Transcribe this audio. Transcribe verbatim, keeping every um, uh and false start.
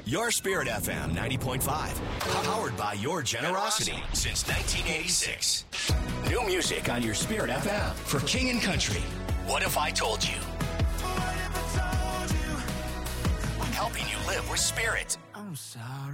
Your Spirit F M ninety point five. Powered by your generosity since nineteen eighty-six. New music on your Spirit F M for King and Country. What If I Told You? Helping you live with spirit. I'm sorry.